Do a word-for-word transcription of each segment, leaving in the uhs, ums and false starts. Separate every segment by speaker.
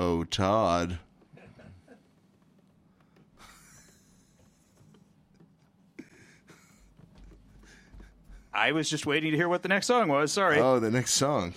Speaker 1: Oh, Todd.
Speaker 2: I was just waiting to hear what the next song was. Sorry.
Speaker 1: Oh, the next song.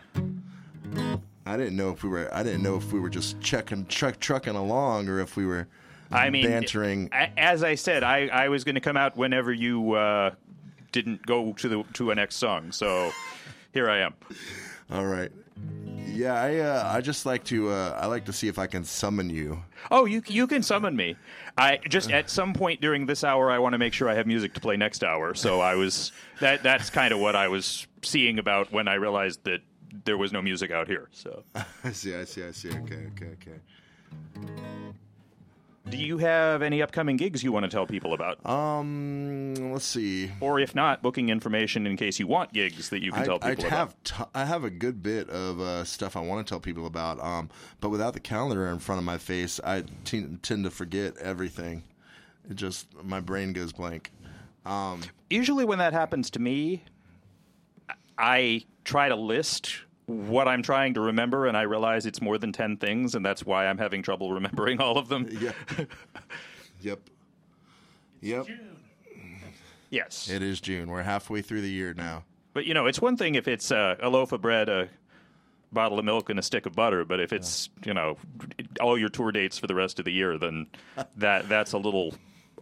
Speaker 1: I didn't know if we were. I didn't know if we were just checking, truck, trucking along, or if we were.
Speaker 2: I mean,
Speaker 1: bantering.
Speaker 2: As I said, I, I was going to come out whenever you uh, didn't go to the to a next song. So here I am.
Speaker 1: All right. Yeah, I uh, I just like to uh, I like to see if I can summon you.
Speaker 2: Oh, you you can summon me. I just at some point during this hour, I want to make sure I have music to play next hour. So I was that that's kind of what I was seeing about when I realized that there was no music out here. So
Speaker 1: I see, I see, I see. Okay, okay, okay.
Speaker 2: Do you have any upcoming gigs you want to tell people about?
Speaker 1: Um, let's see.
Speaker 2: Or if not, booking information in case you want gigs that you can
Speaker 1: I,
Speaker 2: tell people
Speaker 1: I
Speaker 2: about.
Speaker 1: Have t- I have a good bit of uh, stuff I want to tell people about, um, but without the calendar in front of my face, I t- tend to forget everything. It just, my brain goes blank. Um,
Speaker 2: Usually when that happens to me, I try to list what I'm trying to remember, and I realize it's more than ten things, and that's why I'm having trouble remembering all of them.
Speaker 1: Yeah. Yep. Yep.
Speaker 2: Yes.
Speaker 1: It is June. We're halfway through the year now.
Speaker 2: But, you know, it's one thing if it's uh, a loaf of bread, a bottle of milk, and a stick of butter, but if it's, you know, all your tour dates for the rest of the year, then that that's a little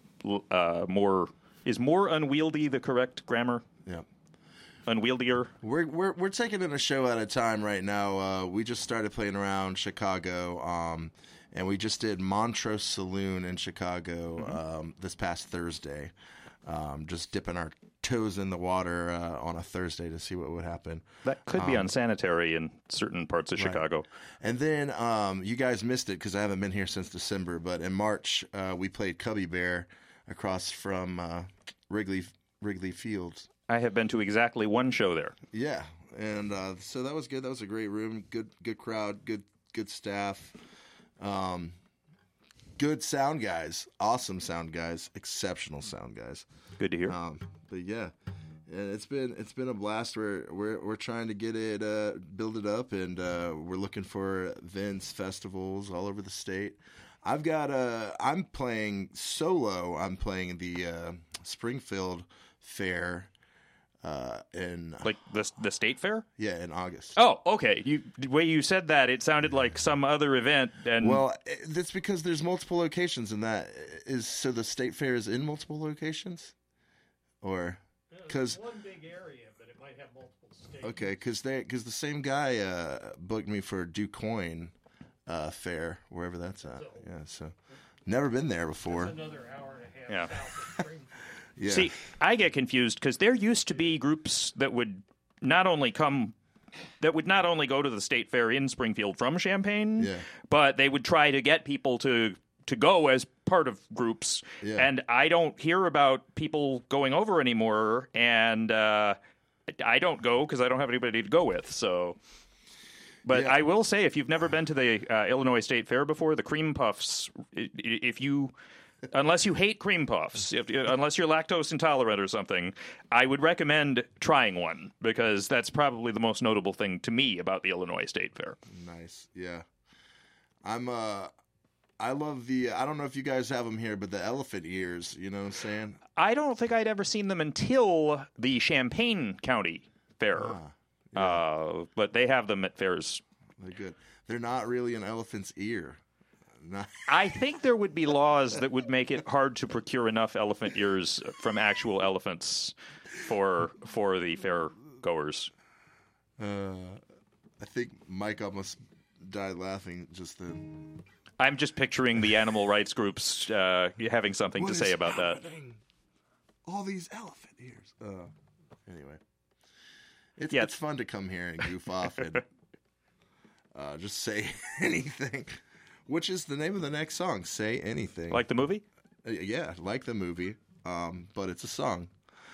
Speaker 2: uh, more... Is more unwieldy the correct grammar?
Speaker 1: Yeah.
Speaker 2: Unwieldier.
Speaker 1: We're we're we're taking in a show at a time right now. Uh, we just started playing around Chicago, um, and we just did Montrose Saloon in Chicago mm-hmm. um, this past Thursday. Um, just dipping our toes in the water uh, on a Thursday to see what would happen.
Speaker 2: That could be
Speaker 1: um,
Speaker 2: unsanitary in certain parts of
Speaker 1: right.
Speaker 2: Chicago.
Speaker 1: And then um, you guys missed it because I haven't been here since December. But in March, uh, we played Cubby Bear across from uh, Wrigley Wrigley Fields.
Speaker 2: I have been to exactly one show there.
Speaker 1: Yeah, and uh, so that was good. That was a great room. Good, good crowd. Good, good staff. Um, good sound guys. Awesome sound guys. Exceptional sound guys.
Speaker 2: Good to hear.
Speaker 1: Um, but yeah, and it's been it's been a blast. We're we're we're trying to get it uh, build it up, and uh, we're looking for events, festivals all over the state. I've got a. I'm playing solo. I'm playing the uh, Springfield Fair. Uh, in
Speaker 2: like the the state fair,
Speaker 1: yeah, in August.
Speaker 2: Oh, okay. You the way you said that, it sounded like some other event. And
Speaker 1: well, that's because there's multiple locations, and that is so the state fair is in multiple locations, or because
Speaker 3: one big area, but it might have multiple states.
Speaker 1: Okay, because they because the same guy uh, booked me for DuQuoin uh, Fair, wherever that's at. So, yeah, so never been there before.
Speaker 3: That's another hour and a half
Speaker 2: yeah.
Speaker 3: south of Springfield.
Speaker 1: Yeah.
Speaker 2: See, I get confused because there used to be groups that would not only come, that would not only go to the state fair in Springfield from Champaign,
Speaker 1: yeah.
Speaker 2: but they would try to get people to to go as part of groups.
Speaker 1: Yeah.
Speaker 2: And I don't hear about people going over anymore, and uh, I don't go because I don't have anybody to go with. So, but
Speaker 1: yeah.
Speaker 2: I will say, if you've never been to the uh, Illinois State Fair before, the cream puffs, if you Unless you hate cream puffs, if, unless you're lactose intolerant or something, I would recommend trying one because that's probably the most notable thing to me about the Illinois State Fair.
Speaker 1: Nice, yeah. I'm uh, I love the. I don't know if you guys have them here, but the elephant ears. You know what I'm saying?
Speaker 2: I don't think I'd ever seen them until the Champaign County Fair,
Speaker 1: ah, yeah.
Speaker 2: uh, but they have them at fairs.
Speaker 1: They're good. They're not really an elephant's ear. Not-
Speaker 2: I think there would be laws that would make it hard to procure enough elephant ears from actual elephants for for the fair goers.
Speaker 1: Uh, I think Mike almost died laughing just then.
Speaker 2: I'm just picturing the animal rights groups uh, having something
Speaker 1: What
Speaker 2: to say
Speaker 1: is
Speaker 2: about
Speaker 1: happening? All these elephant ears. Uh, anyway, it's
Speaker 2: Yeah.
Speaker 1: it's fun to come here and goof off and uh, just say anything. Which is the name of the next song, Say Anything.
Speaker 2: that. Like the movie?
Speaker 1: Uh, yeah, like the movie, um, but it's a song.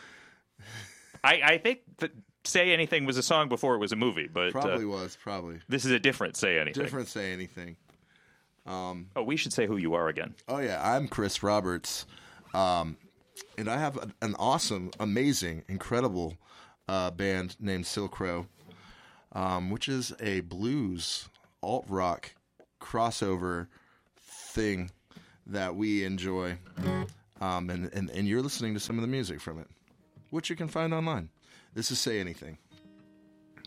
Speaker 2: I, I think that Say Anything was a song before it was a movie, but
Speaker 1: Probably
Speaker 2: uh,
Speaker 1: was, probably.
Speaker 2: this is a different Say Anything.
Speaker 1: Different Say Anything. Um,
Speaker 2: oh, we should say who you are again.
Speaker 1: oh, yeah, I'm Chris Roberts, um, and I have an, an awesome, amazing, incredible uh, band named Silk Row, um, which is a blues, alt-rock crossover thing that we enjoy. Um, and, and, and you're listening to some of the music from it, which you can find online. This is Say Anything.